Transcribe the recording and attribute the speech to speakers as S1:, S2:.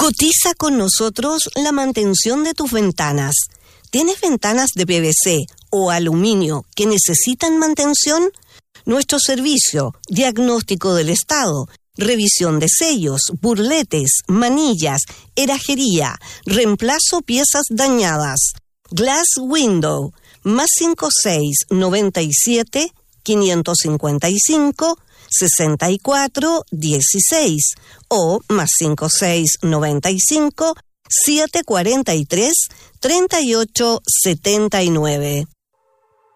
S1: Cotiza con nosotros la mantención de tus ventanas. ¿Tienes ventanas de PVC o aluminio que necesitan mantención? Nuestro servicio, diagnóstico del estado, revisión de sellos, burletes, manillas, herrajería, reemplazo piezas dañadas. Glass Window, más 5697 555 64 16 o más 5695 743 38 79.